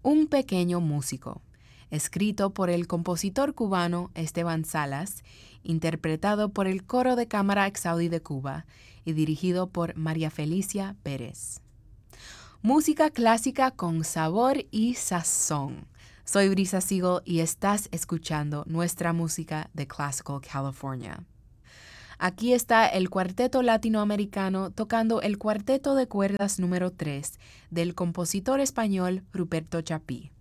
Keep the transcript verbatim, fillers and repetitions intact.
Un pequeño músico, escrito por el compositor cubano Esteban Salas, interpretado por el Coro de Cámara Exaudi de Cuba y dirigido por María Felicia Pérez. Música clásica con sabor y sazón. Soy Brisa Siegel y estás escuchando nuestra música de Classical California. Aquí está el Cuarteto Latinoamericano tocando el Cuarteto de Cuerdas número tres del compositor español Ruperto Chapí.